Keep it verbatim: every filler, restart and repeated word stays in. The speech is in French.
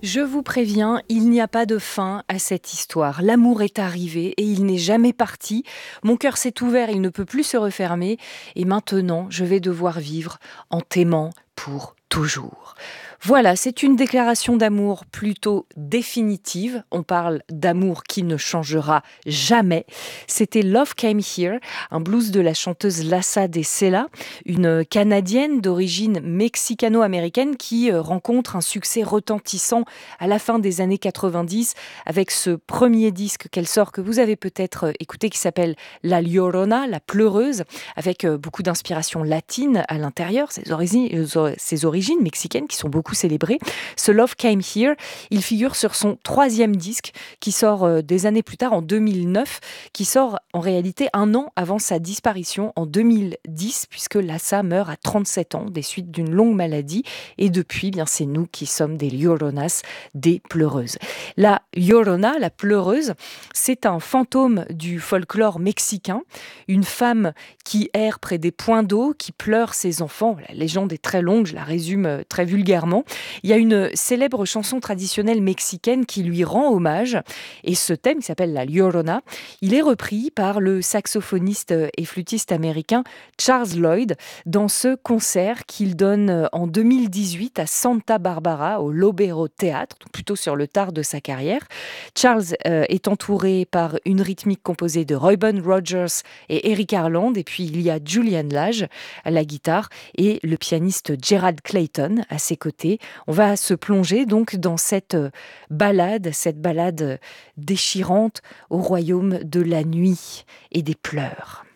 Je vous préviens, il n'y a pas de fin à cette histoire. L'amour est arrivé et il n'est jamais parti. Mon cœur s'est ouvert, il ne peut plus se refermer. Et maintenant, je vais devoir vivre en t'aimant pour toujours. Voilà, c'est une déclaration d'amour plutôt définitive. On parle d'amour qui ne changera jamais. C'était Love Came Here, un blues de la chanteuse Lassa de Sela, une Canadienne d'origine mexicano-américaine qui euh, rencontre un succès retentissant à la fin des années quatre-vingt-dix avec ce premier disque qu'elle sort que vous avez peut-être euh, écouté qui s'appelle La Llorona, la pleureuse, avec euh, beaucoup d'inspiration latine à l'intérieur, ses origines, euh, ses origines mexicaines qui sont beaucoup célébrées. Ce Love Came Here, il figure sur son troisième disque qui sort euh, des années plus tard, en deux mille neuf, qui sort en réalité un an avant sa disparition en deux mille dix, puisque Lassa meurt à trente-sept ans des suites d'une longue maladie. Et depuis, bien, c'est nous qui sommes des Lloronas, des pleureuses. La Llorona, la pleureuse, c'est un fantôme du folklore mexicain, une femme qui erre près des points d'eau, qui pleure ses enfants. La légende est très longue, je la résume très vulgairement. Il y a une célèbre chanson traditionnelle mexicaine qui lui rend hommage, et ce thème, qui s'appelle la Llorona, il est repris par le saxophoniste et flûtiste américain Charles Lloyd dans ce concert qu'il donne en deux mille dix-huit à Santa Barbara, au Lobero Theatre, plutôt sur le tard de sa carrière. Charles euh, est entouré par une rythmique composée de Reuben Rogers et Eric Harland, et puis il y a Julian Lage à la guitare et le pianiste Gerald Clayton à ses côtés. On va se plonger donc dans cette balade, cette balade déchirante au royaume de la nuit et des pleurs.